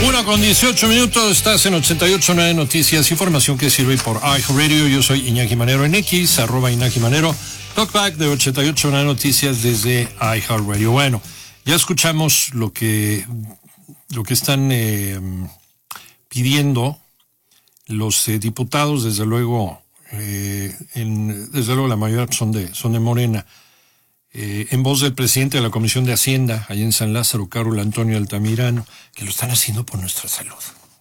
1:18, estás en 88.9 Noticias, información que sirve por iHeartRadio. Yo soy Iñaki Manero en X, @Iñaki Manero. Talkback de 88.9 Noticias desde iHeartRadio. Bueno, ya escuchamos lo que están pidiendo los diputados, desde luego, la mayoría son de Morena. En voz del presidente de la Comisión de Hacienda, allá en San Lázaro, Carlos Antonio Altamirano, que lo están haciendo por nuestra salud.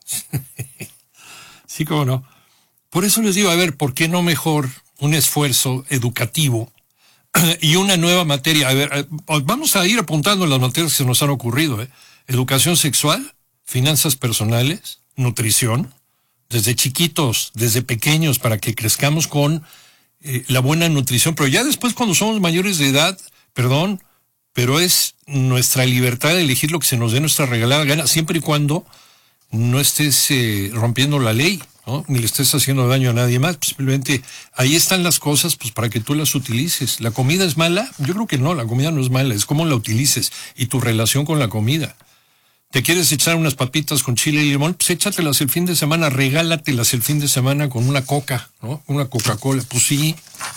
Sí, cómo no. Por eso les digo, a ver, ¿por qué no mejor un esfuerzo educativo y una nueva materia? A ver, vamos a ir apuntando las materias que se nos han ocurrido, Educación sexual, finanzas personales, nutrición, desde chiquitos, desde pequeños, para que crezcamos con la buena nutrición, pero ya después cuando somos mayores de edad, perdón, pero es nuestra libertad de elegir lo que se nos dé nuestra regalada gana, siempre y cuando no estés rompiendo la ley, ¿no? Ni le estés haciendo daño a nadie más. Simplemente ahí están las cosas, pues para que tú las utilices. ¿La comida es mala? Yo creo que no, la comida no es mala, es cómo la utilices y tu relación con la comida. ¿Te quieres echar unas papitas con chile y limón? Pues échatelas el fin de semana, regálatelas el fin de semana con una coca, ¿no? Una Coca-Cola, pues sí.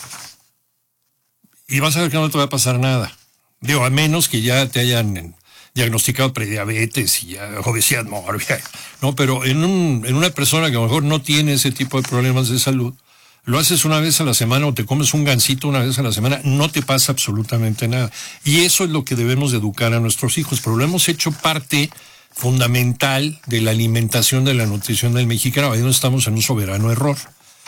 Y vas a ver que no te va a pasar nada. Digo, a menos que ya te hayan diagnosticado prediabetes y ya obesidad mórbida, ¿no? Pero en una persona que a lo mejor no tiene ese tipo de problemas de salud, lo haces una vez a la semana o te comes un gansito una vez a la semana, no te pasa absolutamente nada. Y eso es lo que debemos de educar a nuestros hijos, pero lo hemos hecho parte fundamental de la alimentación, de la nutrición del mexicano. Ahí no estamos en un soberano error.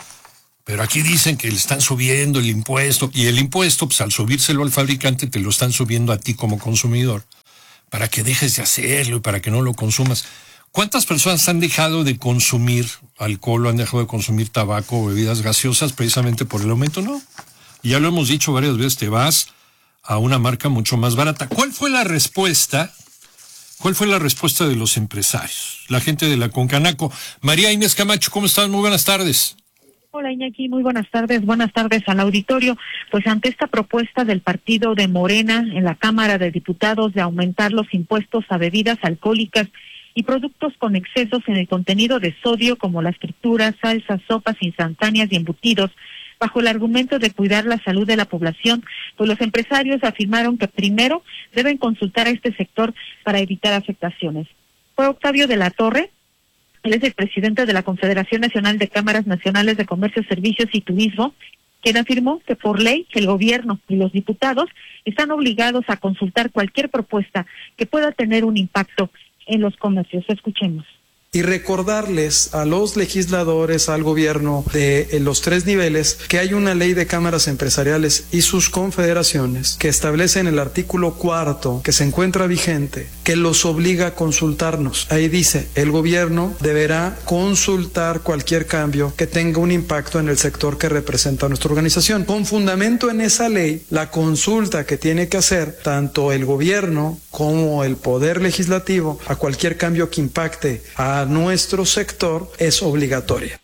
Pero aquí dicen que le están subiendo el impuesto, y el impuesto, pues al subírselo al fabricante, te lo están subiendo a ti como consumidor, para que dejes de hacerlo y para que no lo consumas. ¿Cuántas personas han dejado de consumir alcohol o han dejado de consumir tabaco o bebidas gaseosas precisamente por el aumento? No. Y ya lo hemos dicho varias veces, te vas a una marca mucho más barata. ¿Cuál fue la respuesta? ¿Cuál fue la respuesta de los empresarios? La gente de la Concanaco. María Inés Camacho, ¿cómo estás? Muy buenas tardes. Hola Iñaki, muy buenas tardes al auditorio. Pues ante esta propuesta del partido de Morena en la Cámara de Diputados de aumentar los impuestos a bebidas alcohólicas y productos con excesos en el contenido de sodio como las frituras, salsas, sopas instantáneas y embutidos, bajo el argumento de cuidar la salud de la población, pues los empresarios afirmaron que primero deben consultar a este sector para evitar afectaciones. Fue Octavio de la Torre, él es el presidente de la Confederación Nacional de Cámaras Nacionales de Comercio, Servicios y Turismo, quien afirmó que por ley el gobierno y los diputados están obligados a consultar cualquier propuesta que pueda tener un impacto en los comercios. Escuchemos. Y recordarles a los legisladores, al gobierno de los tres niveles, que hay una ley de cámaras empresariales y sus confederaciones que establece en el artículo 4, que se encuentra vigente, que los obliga a consultarnos. Ahí dice, el gobierno deberá consultar cualquier cambio que tenga un impacto en el sector que representa nuestra organización. Con fundamento en esa ley, la consulta que tiene que hacer tanto el gobierno como el poder legislativo a cualquier cambio que impacte a nuestro sector es obligatoria.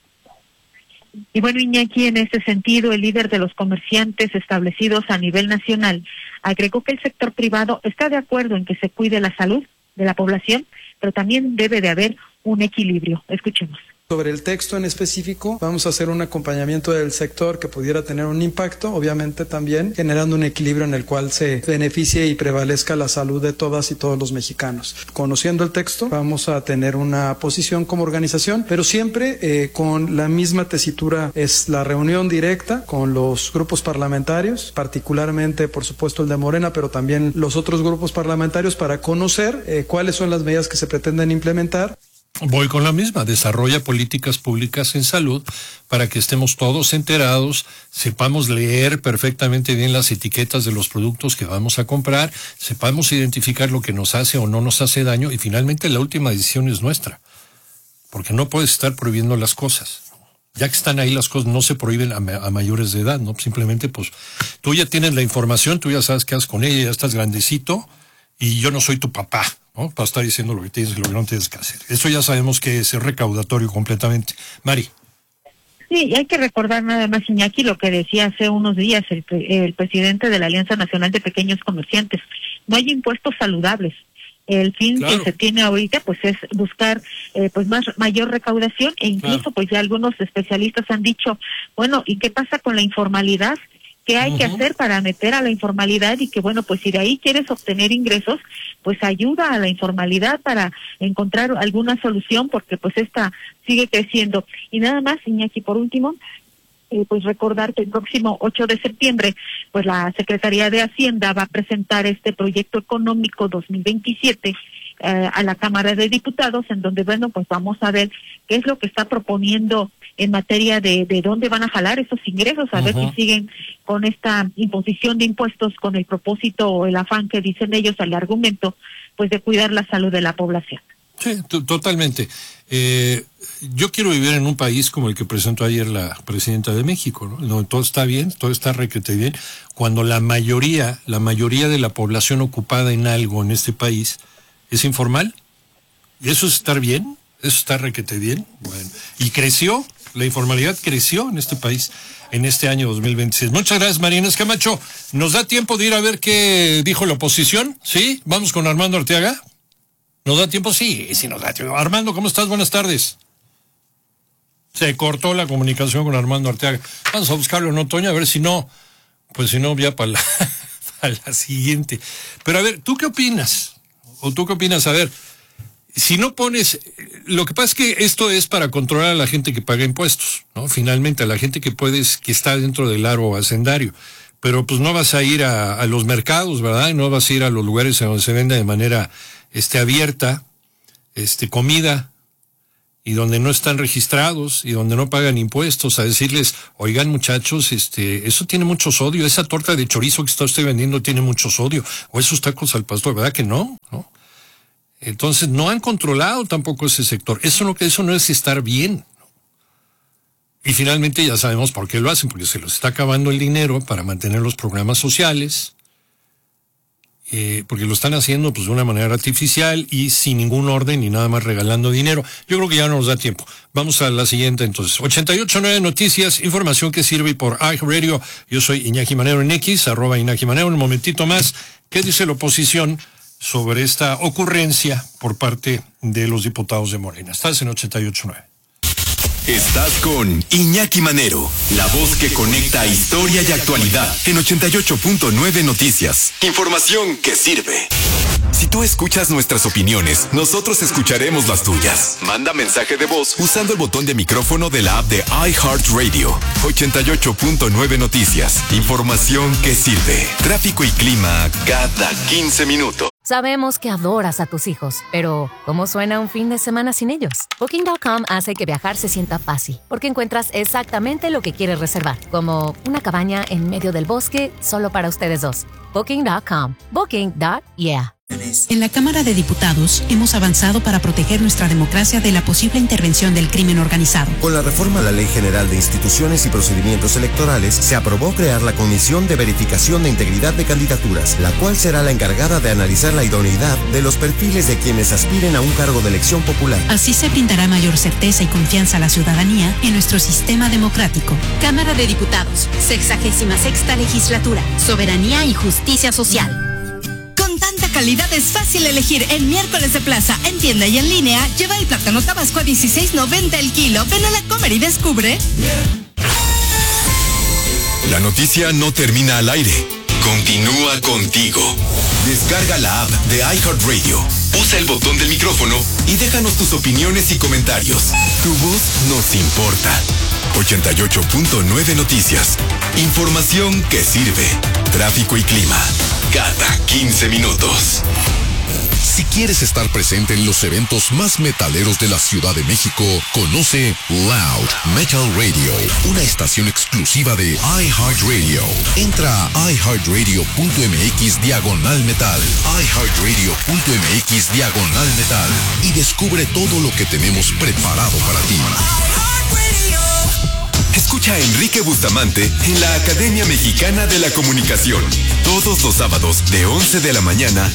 Y bueno, Iñaki, en ese sentido, el líder de los comerciantes establecidos a nivel nacional agregó que el sector privado está de acuerdo en que se cuide la salud de la población, pero también debe de haber un equilibrio. Escuchemos. Sobre el texto en específico, vamos a hacer un acompañamiento del sector que pudiera tener un impacto, obviamente también generando un equilibrio en el cual se beneficie y prevalezca la salud de todas y todos los mexicanos. Conociendo el texto, vamos a tener una posición como organización, pero siempre con la misma tesitura. Es la reunión directa con los grupos parlamentarios, particularmente, por supuesto, el de Morena, pero también los otros grupos parlamentarios, para conocer cuáles son las medidas que se pretenden implementar. Voy con la misma, desarrolla políticas públicas en salud para que estemos todos enterados, sepamos leer perfectamente bien las etiquetas de los productos que vamos a comprar, sepamos identificar lo que nos hace o no nos hace daño, y finalmente la última decisión es nuestra, porque no puedes estar prohibiendo las cosas. Ya que están ahí las cosas, no se prohíben a mayores de edad, ¿no? Simplemente, pues, tú ya tienes la información, tú ya sabes qué haces con ella, ya estás grandecito, y yo no soy tu papá, ¿no? Para estar diciendo lo que tienes y lo que no tienes que hacer. Eso ya sabemos que es recaudatorio completamente. Mari. Sí, y hay que recordar nada más, Iñaki, lo que decía hace unos días el presidente de la Alianza Nacional de Pequeños Comerciantes. No hay impuestos saludables. El fin que se tiene ahorita pues es buscar pues mayor recaudación, e incluso pues ya algunos especialistas han dicho, bueno, ¿y qué pasa con la informalidad? ¿Qué hay que hacer para meter a la informalidad? Y que bueno, pues si de ahí quieres obtener ingresos, pues ayuda a la informalidad para encontrar alguna solución, porque pues esta sigue creciendo. Y nada más, Iñaki, por último, pues recordar que el próximo 8 de septiembre, pues la Secretaría de Hacienda va a presentar este proyecto económico 2027 a la Cámara de Diputados, en donde, bueno, pues vamos a ver qué es lo que está proponiendo en materia de dónde van a jalar esos ingresos, a ver si siguen con esta imposición de impuestos con el propósito o el afán que dicen ellos, al argumento, pues de cuidar la salud de la población. Sí, totalmente. Yo quiero vivir en un país como el que presentó ayer la presidenta de México, ¿no? Donde todo está bien, todo está requete bien, cuando la mayoría de la población ocupada en algo en este país es informal. ¿Y eso es estar bien? ¿Eso está requete bien? Bueno, y creció, la informalidad creció en este país en este año 2026. Muchas gracias, María Inés Camacho. ¿Nos da tiempo de ir a ver qué dijo la oposición? ¿Sí? ¿Vamos con Armando Arteaga? ¿Nos da tiempo? Sí nos da tiempo. Armando, ¿cómo estás? Buenas tardes. Se cortó la comunicación con Armando Arteaga. Vamos a buscarlo en otoño, a ver si no, pues si no, ya para la siguiente. Pero a ver, ¿tú qué opinas? A ver, si no pones, lo que pasa es que esto es para controlar a la gente que paga impuestos, ¿no? Finalmente, a la gente que está dentro del aro hacendario. Pero pues no vas a ir a los mercados, ¿verdad? Y no vas a ir a los lugares donde se vende de manera abierta, comida, y donde no están registrados, y donde no pagan impuestos, a decirles, oigan muchachos, eso tiene mucho sodio, esa torta de chorizo que está usted vendiendo tiene mucho sodio, o esos tacos al pastor, ¿verdad que no? ¿No? Entonces no han controlado tampoco ese sector, eso no es estar bien. Y finalmente ya sabemos por qué lo hacen, porque se les está acabando el dinero para mantener los programas sociales, porque lo están haciendo pues de una manera artificial y sin ningún orden y nada más regalando dinero. Yo creo que ya no nos da tiempo. Vamos a la siguiente entonces. 88.9 Noticias, información que sirve por iHeartRadio. Yo soy Iñaki Manero en X, @Iñaki Manero. Un momentito más, ¿qué dice la oposición sobre esta ocurrencia por parte de los diputados de Morena? Estás en 88.9. Estás con Iñaki Manero, la voz que conecta historia y actualidad en 88.9 Noticias. Información que sirve. Si tú escuchas nuestras opiniones, nosotros escucharemos las tuyas. Manda mensaje de voz usando el botón de micrófono de la app de iHeartRadio. 88.9 Noticias. Información que sirve. Tráfico y clima cada 15 minutos. Sabemos que adoras a tus hijos, pero ¿cómo suena un fin de semana sin ellos? Booking.com hace que viajar se sienta fácil, porque encuentras exactamente lo que quieres reservar, como una cabaña en medio del bosque solo para ustedes dos. Booking.com. Booking.yeah. En la Cámara de Diputados hemos avanzado para proteger nuestra democracia de la posible intervención del crimen organizado. Con la reforma a la Ley General de Instituciones y Procedimientos Electorales, se aprobó crear la Comisión de Verificación de Integridad de Candidaturas, la cual será la encargada de analizar la idoneidad de los perfiles de quienes aspiren a un cargo de elección popular. Así se brindará mayor certeza y confianza a la ciudadanía en nuestro sistema democrático. Cámara de Diputados, 66ª Legislatura, Soberanía y Justicia Social. Calidad es fácil elegir en miércoles de plaza, en tienda y en línea. Lleva el plátano tabasco a $16.90 el kilo. Ven a la Comer y descubre. La noticia no termina al aire. Continúa contigo. Descarga la app de iHeartRadio. Usa el botón del micrófono y déjanos tus opiniones y comentarios. Tu voz nos importa. 88.9 Noticias. Información que sirve. Tráfico y clima cada 15 minutos. Si quieres estar presente en los eventos más metaleros de la Ciudad de México, conoce Loud Metal Radio, una estación exclusiva de iHeartRadio. Entra a iHeartRadio.mx/metal, iHeartRadio.mx/metal y descubre todo lo que tenemos preparado para ti. Escucha a Enrique Bustamante en la Academia Mexicana de la Comunicación, todos los sábados de 11 de la mañana